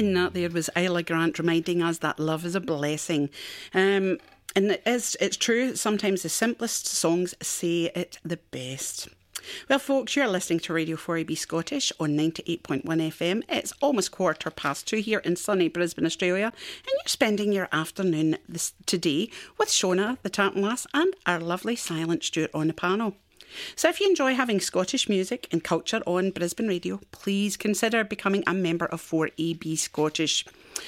And that there was Isla Grant reminding us that love is a blessing. And it's true, sometimes the simplest songs say it the best. Well, folks, you're listening to Radio 4AB Scottish on 98.1 FM. It's almost 2:15 here in sunny Brisbane, Australia, and you're spending your afternoon today with Shona, the Tartan Lass, and our lovely Silent Stuart on the panel. So if you enjoy having Scottish music and culture on Brisbane Radio, please consider becoming a member of 4AB Scottish.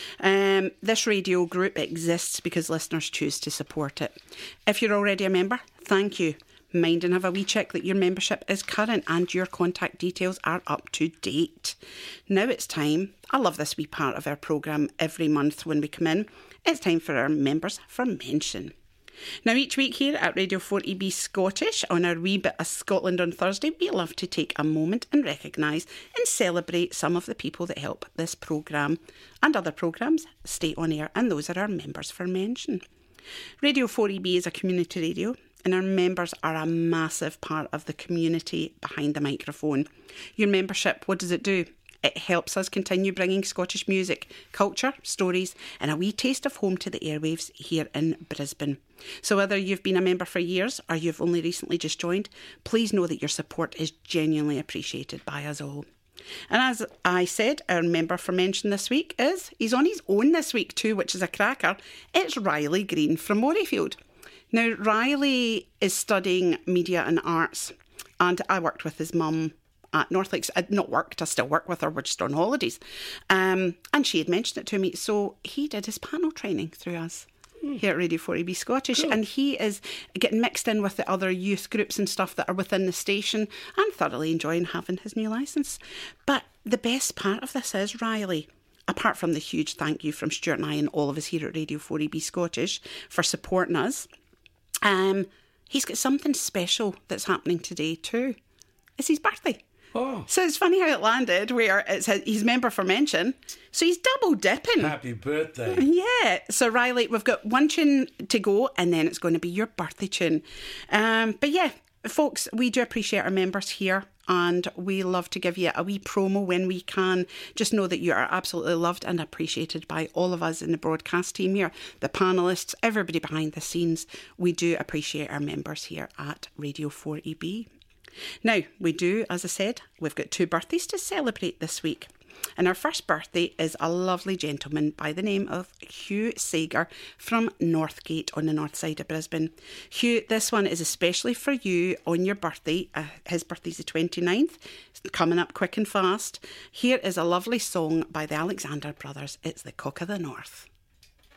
This radio group exists because listeners choose to support it. If you're already a member, thank you. Mind and have a wee check that your membership is current and your contact details are up to date. Now it's time. I love this wee part of our programme every month when we come in. It's time for our members for mention. Now each week here at Radio 4EB Scottish on our wee bit of Scotland on Thursday, we love to take a moment and recognise and celebrate some of the people that help this programme and other programmes stay on air, and those are our members for mention. Radio 4EB is a community radio, and our members are a massive part of the community behind the microphone. Your membership, what does it do? It helps us continue bringing Scottish music, culture, stories, and a wee taste of home to the airwaves here in Brisbane. So whether you've been a member for years or you've only recently just joined, please know that your support is genuinely appreciated by us all. And as I said, our member for mention this week he's on his own this week too, which is a cracker. It's Riley Green from Morayfield. Now, Riley is studying media and arts, and I worked with his mum at Northlakes. I'd not worked, I still work with her, we're just on holidays. And she had mentioned it to me, so he did his panel training through us here at Radio 4AB Scottish, cool. And he is getting mixed in with the other youth groups and stuff that are within the station and thoroughly enjoying having his new licence. But the best part of this is, Riley, apart from the huge thank you from Stuart and I and all of us here at Radio 4AB Scottish for supporting us, he's got something special that's happening today too. It's his birthday. Oh. So it's funny how it landed where it's his member for mention. So he's double dipping. Happy birthday. Yeah. So Riley, we've got one tune to go and then it's going to be your birthday tune. But yeah, folks, we do appreciate our members here and we love to give you a wee promo when we can. Just know that you are absolutely loved and appreciated by all of us in the broadcast team here, the panellists, everybody behind the scenes. We do appreciate our members here at Radio 4EB. Now, we do, as I said, we've got 2 birthdays to celebrate this week. And our first birthday is a lovely gentleman by the name of Hugh Sager from Northgate on the north side of Brisbane. Hugh, this one is especially for you on your birthday. His birthday's the 29th. It's coming up quick and fast. Here is a lovely song by the Alexander Brothers. It's The Cock of the North.